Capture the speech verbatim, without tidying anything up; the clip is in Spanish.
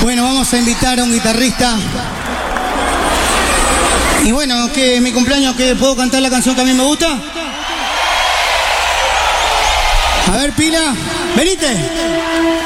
Bueno, vamos a invitar a un guitarrista. Y bueno, que es mi cumpleaños, que puedo cantar la canción que a mí me gusta. A ver, Pila, venite.